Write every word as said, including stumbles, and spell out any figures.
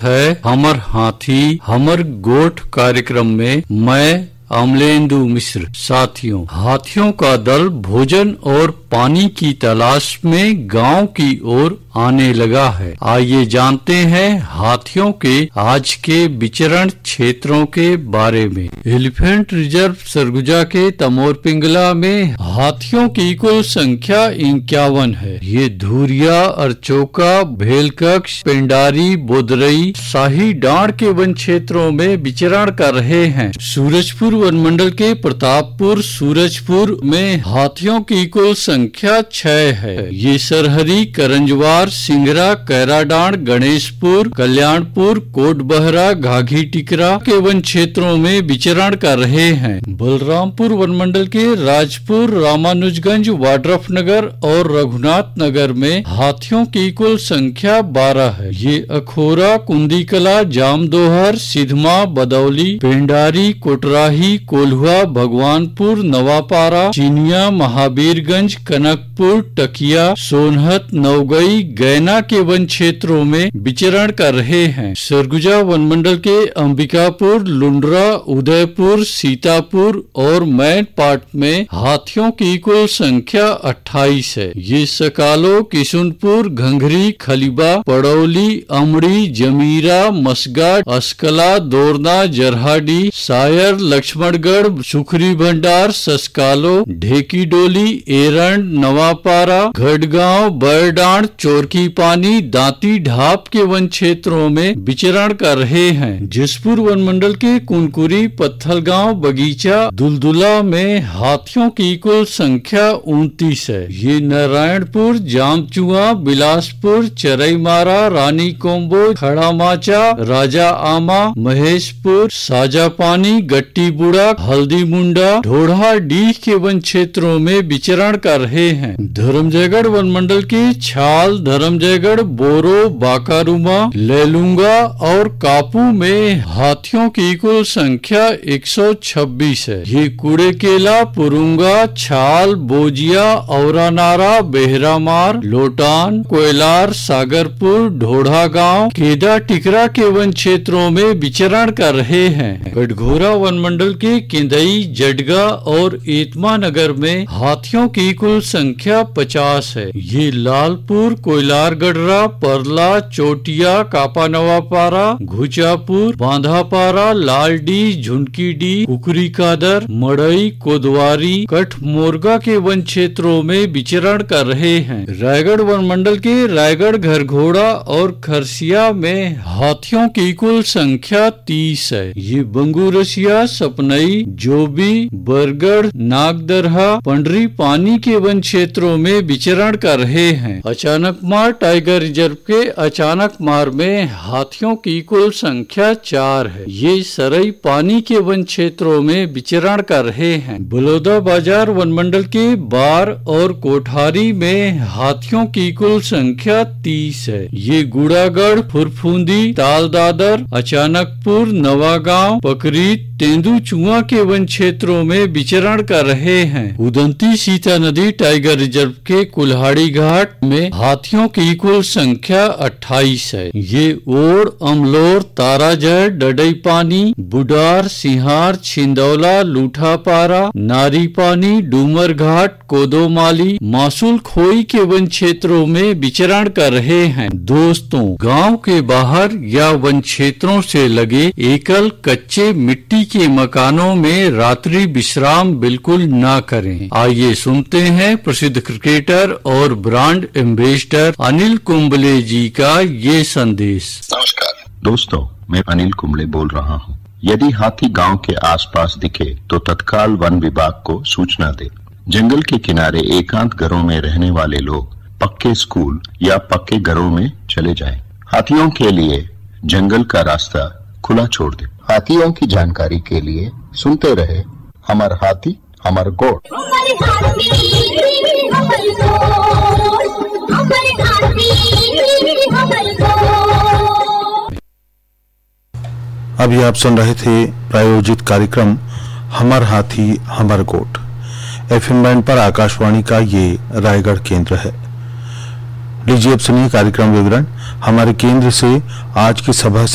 है हमर हाथी हमर गोठ कार्यक्रम में मैं अमलेंदु मिश्र। साथियों, हाथियों का दल भोजन और पानी की तलाश में गांव की ओर आने लगा है। आइए जानते हैं हाथियों के आज के विचरण क्षेत्रों के बारे में। एलिफेंट रिजर्व सरगुजा के तमोर पिंगला में हाथियों की कुल संख्या इक्यावन है। ये धुरिया, अरचोका, भेलकक्ष, पेंडारी, बोदरई, शाही डांड के वन क्षेत्रों में विचरण कर रहे हैं। सूरजपुर वन मंडल के प्रतापपुर, सूरजपुर में हाथियों की कुल संख्या छह है। ये सरहरी, करंजवार, सिंगरा, कैराडांड, गणेशपुर, कल्याणपुर, कोटबहरा, घाघी टिकरा के वन क्षेत्रों में विचरण कर रहे हैं। बलरामपुर वन मंडल के राजपुर, रामानुजगंज, वाड्रफनगर और रघुनाथ नगर में हाथियों की कुल संख्या बारह है। ये अखोरा, कुंदीकला, जामदोहर, सिधमा, बदौली, पेंडारी, कोटराही, कोल्हुआ, भगवानपुर, नवापारा, चिनिया, महावीरगंज, कनकपुर, टकिया, सोनहत, नवगई, गैना के वन क्षेत्रों में विचरण कर रहे हैं। सरगुजा वन मंडल के अंबिकापुर, लुंड्रा, उदयपुर, सीतापुर और मैनपाट में हाथियों की कुल संख्या अट्ठाईस है। ये सकालो, किशुनपुर, घंघरी, खलीबा, पड़ौली, अमड़ी, जमीरा, मसगा, अस्कला, दोरना, जरहाडी, सायर, लक्ष्मणगढ़, सुखरी भंडार, ससकालो, ढेकी डोली, एरंड, नवापारा, घड़गांव, बरडांड, चोरकी पानी, दांती ढाप के वन क्षेत्रों में विचरण कर रहे हैं। जसपुर वन मंडल के कुनकुरी, पत्थलगांव, बगीचा, दुलदुला में हाथियों की कुल संख्या उनतीस है। ये नारायणपुर, जामचुआ, बिलासपुर, चरईमारा, रानी कोम्बो, खड़ामाचा, राजा आमा, महेशपुर, साजापानी, गट्टी बुड़ा, हल्दी मुंडा, ढोढ़ा डीह के वन क्षेत्रों में विचरण कर रहे हैं। धर्मजयगढ़ वन मंडल के छाल, धर्मजयगढ़, बोरो, बाकारुमा, लेलुंगा और कापू में हाथियों की कुल संख्या एक सौ छब्बीस है। ये कुड़ेकेला, पुरुंगा, छाल, बोजिया, औरानारा, बेहरामार, लोटान, कोयलार, सागरपुर, ढोढ़ा गांव, केदा टिकरा के वन क्षेत्रों में विचरण कर रहे हैं। गढ़घोरा वन मंडल के केंदई, जडगा और एतमा नगर में हाथियों की कुल संख्या पचास है। ये लालपुर, कोयलार गढ़रा, परला, चोटिया, कापा नवापारा, घुचापुर, बांधापारा, लालडी, झुनकीडी, कुकरी कादर, मड़ई, कोदवारी, कठ मोरगा के वन क्षेत्रों में विचरण कर रहे हैं। रायगढ़ वन मंडल के रायगढ़, घरघोड़ा और खरसिया में हाथियों की कुल संख्या तीस है। ये बंगूरसिया, सपनई, जोबी, बरगढ़, नागदरहा, पंडरी पानी के वन क्षेत्रों में विचरण कर रहे हैं। अचानक मार टाइगर रिजर्व के अचानक मार में हाथियों की कुल संख्या चार है। ये सरई पानी के वन क्षेत्रों में विचरण कर रहे हैं। बलौदा बाजार वन मंडल के बार और कोठारी में हाथियों की कुल संख्या तीस है। ये गुड़ागढ़, फुरफुंदी, तालदादर, अचानकपुर, नवागांव, पकरीत, तेंदुचुआ के वन क्षेत्रों में विचरण कर रहे हैं। उदंती सीता नदी टाइगर रिजर्व के कुल्हाड़ी घाट में हाथियों की कुल संख्या अट्ठाईस है। ये ओड़, अमलोर, ताराजड़, डडई पानी, बुडार, सिहार, छिंदौला, लूठापारा, नारी पानी, डूमर घाट, कोदोमाली, मासूल खोई के वन क्षेत्रों में विचरण कर रहे हैं। दोस्तों, गांव के बाहर या वन क्षेत्रों से लगे एकल कच्चे मिट्टी के मकानों में रात्रि विश्राम बिल्कुल ना करें। आइए सुनते हैं प्रसिद्ध क्रिकेटर और ब्रांड एम्बेसडर अनिल कुंबले जी का ये संदेश। नमस्कार दोस्तों, मैं अनिल कुंबले बोल रहा हूँ। यदि हाथी गांव के आसपास दिखे तो तत्काल वन विभाग को सूचना दे। जंगल के किनारे एकांत घरों में रहने वाले लोग पक्के स्कूल या पक्के घरों में चले जाएं। हाथियों के लिए जंगल का रास्ता खुला छोड़ दे। हाथियों की जानकारी के लिए सुनते रहे हमर हाथी हमर गोठ। अभी आप सुन रहे थे प्रायोजित कार्यक्रम हमर हाथी हमर गोठ। एफएम बैंड पर आकाशवाणी का ये रायगढ़ केंद्र है। लीजिए अब सुनिए कार्यक्रम विवरण। हमारे केंद्र से आज की सभा से